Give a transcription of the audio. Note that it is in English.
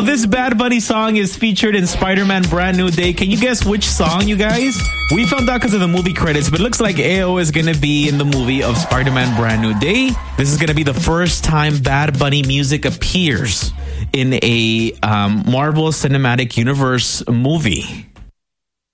this Bad Bunny song is featured in Spider-Man Brand New Day. Can you guess which song, you guys? We found out because of the movie credits, but it looks like AO is going to be in the movie of Spider-Man Brand New Day. This is going to be the first time Bad Bunny music appears in a Marvel Cinematic Universe movie.